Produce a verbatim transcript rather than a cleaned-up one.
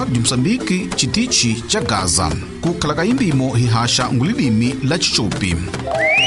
de Moçambique chitichi cha Gaza. Kukhala kaimbimo hihasha ngulilimi la Chichupi.